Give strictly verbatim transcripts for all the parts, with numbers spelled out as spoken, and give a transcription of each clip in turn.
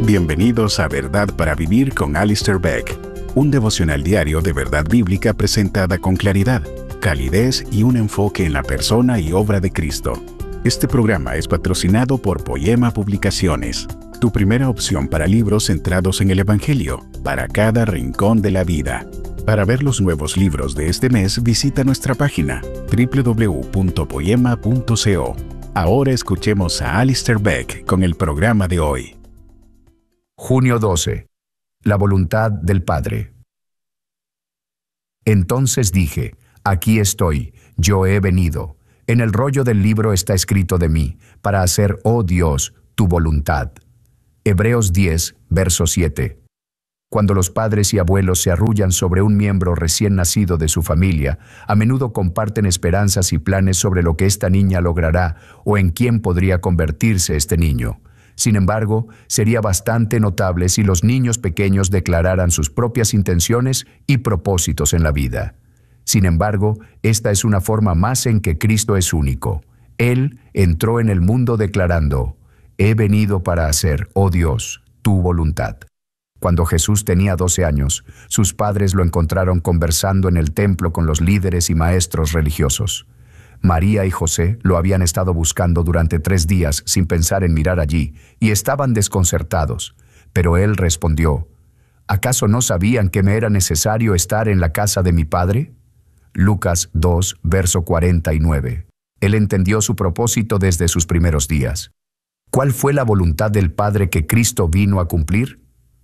Bienvenidos a Verdad para Vivir con Alistair Begg, un devocional diario de verdad bíblica presentada con claridad, calidez y un enfoque en la persona y obra de Cristo. Este programa es patrocinado por Poema Publicaciones, tu primera opción para libros centrados en el Evangelio, para cada rincón de la vida. Para ver los nuevos libros de este mes, visita nuestra página doble u doble u doble u punto poema punto co. Ahora escuchemos a Alistair Begg con el programa de hoy. Junio doce. La voluntad del Padre. Entonces dije, aquí estoy, yo he venido. En el rollo del libro está escrito de mí, para hacer, oh Dios, tu voluntad. Hebreos diez, verso siete. Cuando los padres y abuelos se arrullan sobre un miembro recién nacido de su familia, a menudo comparten esperanzas y planes sobre lo que esta niña logrará o en quién podría convertirse este niño. Sin embargo, sería bastante notable si los niños pequeños declararan sus propias intenciones y propósitos en la vida. Sin embargo, esta es una forma más en que Cristo es único. Él entró en el mundo declarando, he venido para hacer, oh Dios, tu voluntad. Cuando Jesús tenía doce años, sus padres lo encontraron conversando en el templo con los líderes y maestros religiosos. María y José lo habían estado buscando durante tres días sin pensar en mirar allí, y estaban desconcertados. Pero él respondió, ¿acaso no sabían que me era necesario estar en la casa de mi Padre? Lucas dos, verso cuarenta y nueve. Él entendió su propósito desde sus primeros días. ¿Cuál fue la voluntad del Padre que Cristo vino a cumplir?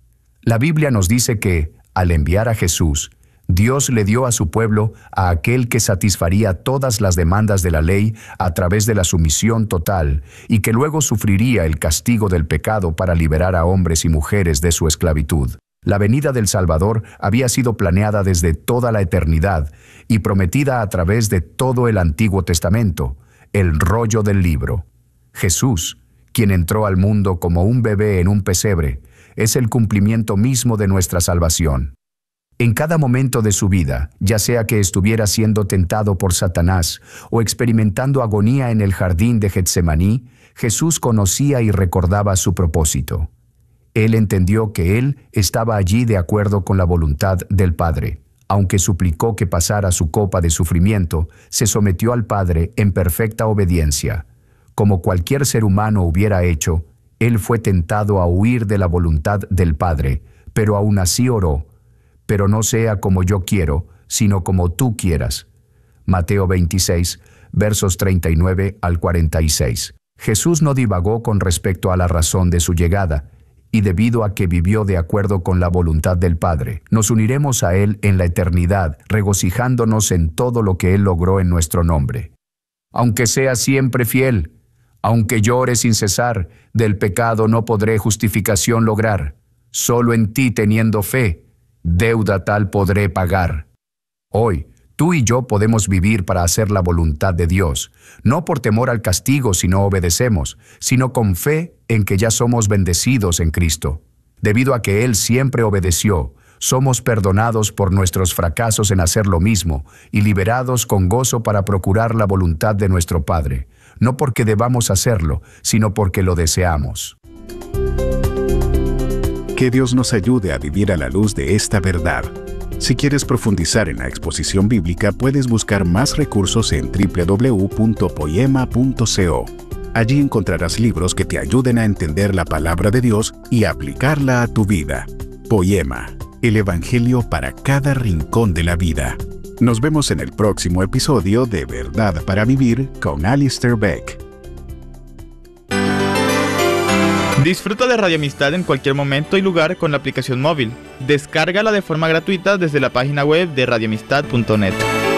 La Biblia nos dice que, al enviar a Jesús, Dios le dio a su pueblo a aquel que satisfaría todas las demandas de la ley a través de la sumisión total y que luego sufriría el castigo del pecado para liberar a hombres y mujeres de su esclavitud. La venida del Salvador había sido planeada desde toda la eternidad y prometida a través de todo el Antiguo Testamento, el rollo del libro. Jesús, quien entró al mundo como un bebé en un pesebre, es el cumplimiento mismo de nuestra salvación. En cada momento de su vida, ya sea que estuviera siendo tentado por Satanás o experimentando agonía en el jardín de Getsemaní, Jesús conocía y recordaba su propósito. Él entendió que él estaba allí de acuerdo con la voluntad del Padre. Aunque suplicó que pasara su copa de sufrimiento, se sometió al Padre en perfecta obediencia. Como cualquier ser humano hubiera hecho, él fue tentado a huir de la voluntad del Padre, pero aún así oró, pero no sea como yo quiero, sino como tú quieras. Mateo veintiséis, versos treinta y nueve al cuarenta y seis. Jesús no divagó con respecto a la razón de su llegada, y debido a que vivió de acuerdo con la voluntad del Padre, nos uniremos a Él en la eternidad, regocijándonos en todo lo que Él logró en nuestro nombre. Aunque sea siempre fiel, aunque llore sin cesar, del pecado no podré justificación lograr. Solo en ti teniendo fe, deuda tal podré pagar. Hoy, tú y yo podemos vivir para hacer la voluntad de Dios, no por temor al castigo si no obedecemos, sino con fe en que ya somos bendecidos en Cristo. Debido a que Él siempre obedeció, somos perdonados por nuestros fracasos en hacer lo mismo y liberados con gozo para procurar la voluntad de nuestro Padre, no porque debamos hacerlo, sino porque lo deseamos. Que Dios nos ayude a vivir a la luz de esta verdad. Si quieres profundizar en la exposición bíblica, puedes buscar más recursos en doble u doble u doble u punto poema punto co. Allí encontrarás libros que te ayuden a entender la palabra de Dios y aplicarla a tu vida. Poema, el Evangelio para cada rincón de la vida. Nos vemos en el próximo episodio de Verdad para Vivir con Alistair Begg. Disfruta de Radio Amistad en cualquier momento y lugar con la aplicación móvil. Descárgala de forma gratuita desde la página web de radio amistad punto net.